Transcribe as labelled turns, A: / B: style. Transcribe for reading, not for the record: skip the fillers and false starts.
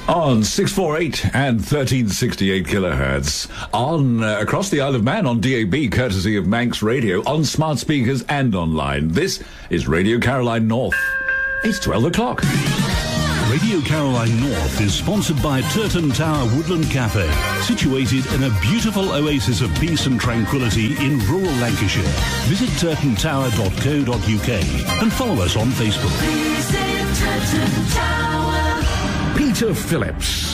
A: On 648 and 1368 kilohertz. On across the Isle of Man on DAB, courtesy of Manx Radio, on smart speakers and online. This is Radio Caroline North. It's 12 o'clock.
B: Radio Caroline North is sponsored by Turton Tower Woodland Cafe, situated in a beautiful oasis of peace and tranquility in rural Lancashire. Visit turtontower.co.uk and follow us on Facebook.
C: Visit Turton Tower.
A: Peter Phillips.